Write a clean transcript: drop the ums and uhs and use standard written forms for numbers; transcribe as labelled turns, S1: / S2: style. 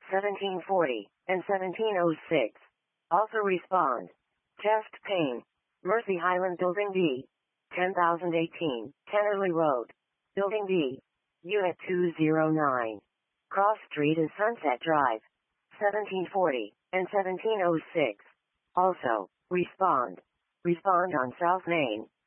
S1: 1740, and 1706. Also respond. Chest pain. Mercy Highland Building B. 10,018, Kennerley Road. Building B. Unit 209. Cross Street and Sunset Drive. 1740, and 1706. Also, respond. Respond on South Main.